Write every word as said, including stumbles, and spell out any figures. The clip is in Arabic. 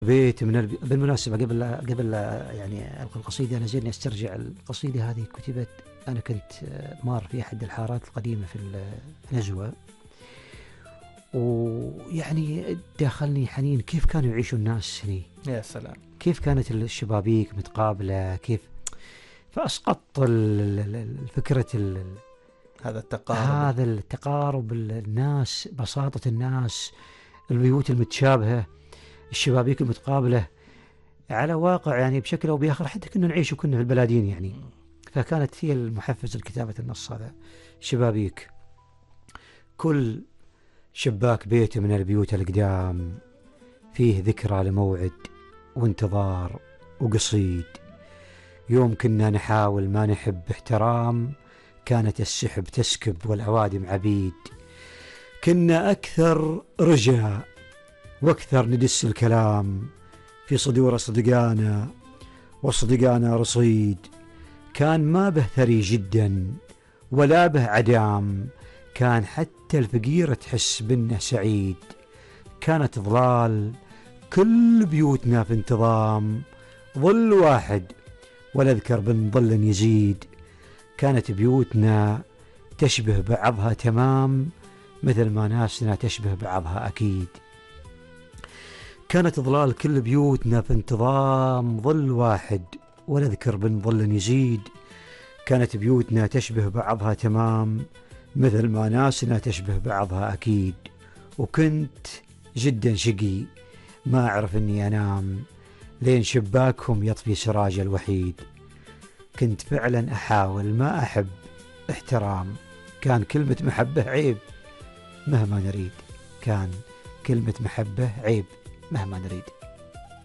بيت من البي... بالمناسبة قبل قبل يعني ألقي القصيدة أنا جاني أسترجع القصيدة هذه. كتبت أنا كنت مار في أحد الحارات القديمة في النزوة، ويعني داخلني حنين كيف كانوا يعيشوا الناس هني. يا سلام، كيف كانت الشبابيك متقابلة، كيف فأسقطت الفكرة ال... هذا التقارب هذا التقارب الناس، بساطة الناس، البيوت المتشابهة، الشبابيك المتقابلة على واقع يعني بشكل أو بآخر حتى كنا نعيش وكنا في البلادين يعني. فكانت هي المحفز لكتابة النص هذا. شبابيك، كل شباك بيت من البيوت الأقدام فيه ذكرى لموعد وانتظار وقصيد. يوم كنا نحاول ما نحب احترام، كانت السحب تسكب والعوادم عبيد. كنا أكثر رجاء واكثر ندس الكلام، في صدور صدقانا وصدقانا رصيد. كان ما به ثري جدا ولا به عدام، كان حتى الفقيرة تحس بنه سعيد. كانت ظلال كل بيوتنا في انتظام، ظل واحد ولا اذكر بن ظل يزيد. كانت بيوتنا تشبه بعضها تمام، مثل ما ناسنا تشبه بعضها أكيد. كانت ظلال كل بيوتنا في انتظام، ظل واحد ولا اذكر بن ظل يزيد. كانت بيوتنا تشبه بعضها تمام، مثل ما ناسنا تشبه بعضها أكيد. وكنت جدا شقي ما أعرف أني أنام، لين شباكهم يطفي سراج الوحيد. كنت فعلا أحاول ما أحب احترام، كان كلمة محبة عيب مهما نريد. كان كلمة محبة عيب مهما نريد.